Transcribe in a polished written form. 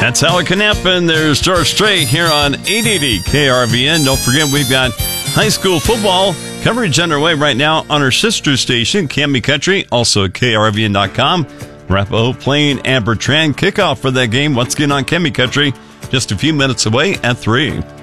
That's how it can happen. There's George Strait here on 880 KRVN. Don't forget, we've got high school football coverage underway right now on our sister station, Canby Country, also at KRVN.com. Arapahoe playing Ambertran. Kickoff for that game once again on Canby Country, just a few minutes away at 3.